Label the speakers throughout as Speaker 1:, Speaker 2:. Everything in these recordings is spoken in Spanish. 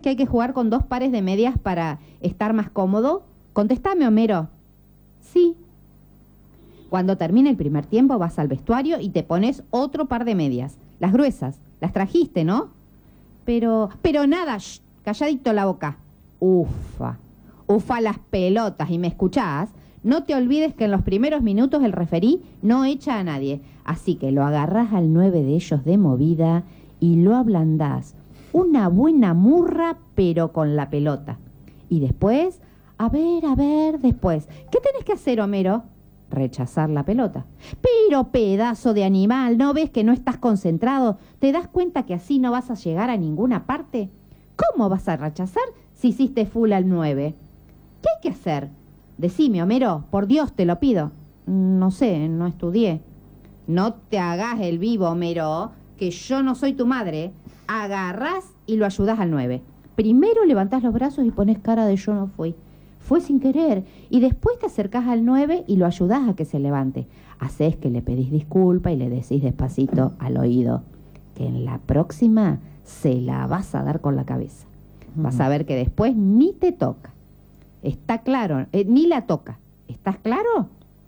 Speaker 1: que hay que jugar con 2 pares de medias para estar más cómodo? Contéstame, Homero. Sí. Cuando termine el primer tiempo vas al vestuario y te pones otro par de medias. Las gruesas. Las trajiste, ¿no? Pero nada, shh, calladito la boca. Ufa las pelotas. ¿Y me escuchás? No te olvides que en los primeros minutos el referí no echa a nadie. Así que lo agarrás al 9 de ellos de movida y lo ablandás. Una buena murra, pero con la pelota. Y después, a ver, después. ¿Qué tenés que hacer, Homero? Rechazar la pelota. Pero pedazo de animal, ¿no ves que no estás concentrado? ¿Te das cuenta que así no vas a llegar a ninguna parte? ¿Cómo vas a rechazar si hiciste full al 9? ¿Qué hay que hacer? Decime, Homero, por Dios te lo pido. No sé, no estudié. No te hagas el vivo, Homero, que yo no soy tu madre. Agarrás y lo ayudás al 9. Primero levantás los brazos y pones cara de yo no fui. Fue sin querer. Y después te acercás al 9 y lo ayudás a que se levante. Hacés que le pedís disculpa y le decís despacito al oído que en la próxima se la vas a dar con la cabeza. Vas a ver que después ni te toca. ¿Está claro? Ni la toca. ¿Estás claro?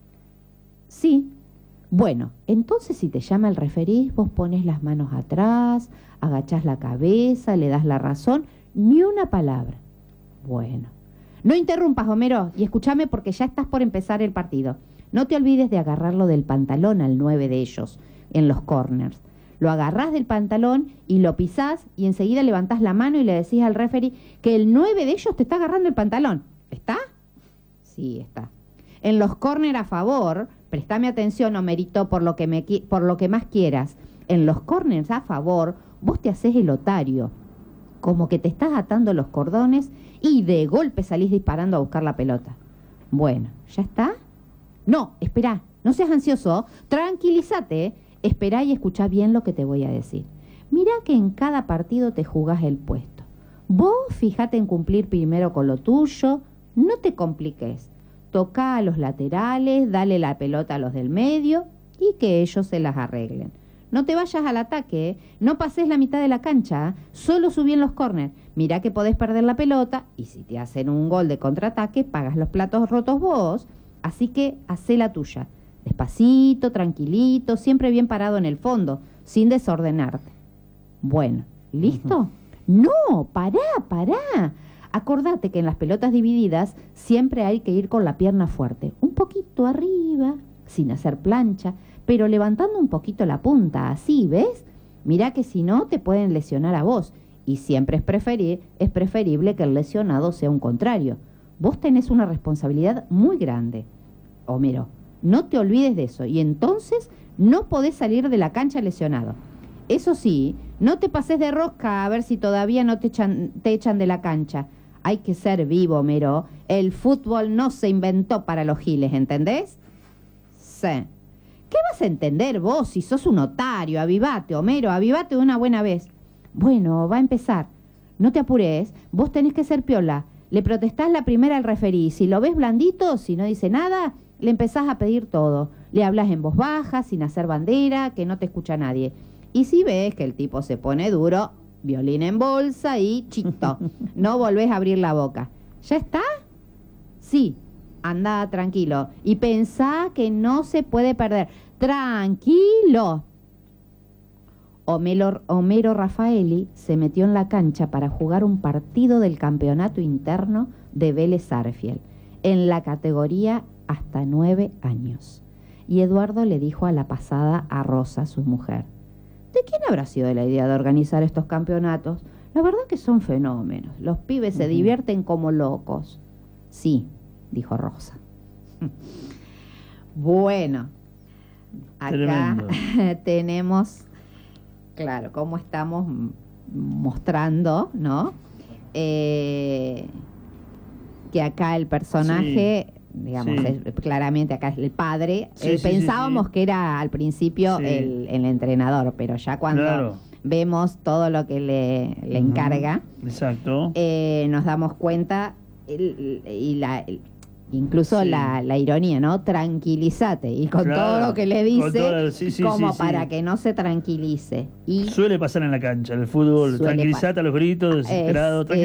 Speaker 1: Sí. Bueno, entonces si te llama el referí, vos pones las manos atrás, agachás la cabeza, le das la razón, ni una palabra. Bueno. No interrumpas, Homero, y escúchame porque ya estás por empezar el partido. No te olvides de agarrarlo del pantalón al 9 de ellos, en los corners. Lo agarrás del pantalón y lo pisás y enseguida levantás la mano y le decís al referee que el 9 de ellos te está agarrando el pantalón. ¿Está? Sí, está. En los corners a favor, préstame atención, Homerito, por lo que más quieras. En los corners a favor, vos te hacés el otario, como que te estás atando los cordones y de golpe salís disparando a buscar la pelota. Bueno, ¿ya está? No, espera, no seas ansioso, tranquilízate, esperá y escuchá bien lo que te voy a decir. Mirá que en cada partido te jugás el puesto. Vos fíjate en cumplir primero con lo tuyo, no te compliques. Tocá a los laterales, dale la pelota a los del medio y que ellos se las arreglen. No te vayas al ataque, ¿eh? No pases la mitad de la cancha, ¿eh? Solo subí en los corners. Mirá que podés perder la pelota y si te hacen un gol de contraataque, pagas los platos rotos vos. Así que hacé la tuya. Despacito, tranquilito, siempre bien parado en el fondo, sin desordenarte. Bueno, ¿listo? No, pará. Acordate que en las pelotas divididas siempre hay que ir con la pierna fuerte. Un poquito arriba, sin hacer plancha, pero levantando un poquito la punta, así, ¿ves? Mirá que si no te pueden lesionar a vos. Y siempre es preferible que el lesionado sea un contrario. Vos tenés una responsabilidad muy grande, Homero. No te olvides de eso. Y entonces no podés salir de la cancha lesionado. Eso sí, no te pases de rosca a ver si todavía no te echan de la cancha. Hay que ser vivo, Homero. El fútbol no se inventó para los giles, ¿entendés? Sí. ¿Qué vas a entender vos si sos un otario? Avivate, Homero, avivate de una buena vez. Bueno, va a empezar. No te apures, vos tenés que ser piola. Le protestás la primera al referí. Si lo ves blandito, si no dice nada, le empezás a pedir todo. Le hablas en voz baja, sin hacer bandera, que no te escucha nadie. Y si ves que el tipo se pone duro, violín en bolsa y chito. No volvés a abrir la boca. ¿Ya está? Sí. Anda tranquilo. Y pensá que no se puede perder. ¡Tranquilo! Homero Raffaelli se metió en la cancha para jugar un partido del campeonato interno de Vélez Sarsfield, en la categoría hasta 9 años. Y Eduardo le dijo a la pasada a Rosa, su mujer: ¿de quién habrá sido la idea de organizar estos campeonatos? La verdad que son fenómenos. Los pibes se divierten como locos. Sí, dijo Rosa. Bueno, acá tenemos, claro, cómo estamos mostrando, ¿no? Que acá el personaje, digamos, claramente acá es el padre. Pensábamos que era al principio el entrenador, pero ya cuando vemos todo lo que le encarga,
Speaker 2: exacto,
Speaker 1: nos damos cuenta incluso la ironía, ¿no? Tranquilízate. Y con todo lo que le dice, para que no se tranquilice. Y
Speaker 2: suele pasar en la cancha, el fútbol, tranquilízate a los gritos, desesperado,